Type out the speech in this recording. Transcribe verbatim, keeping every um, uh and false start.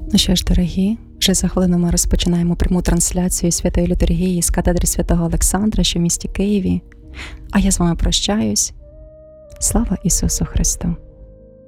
Ну що ж, дорогі, вже за хвилину ми розпочинаємо пряму трансляцію Святої Літургії з катедри Святого Олександра, що в місті Києві. А я з вами прощаюсь. Слава Ісусу Христу!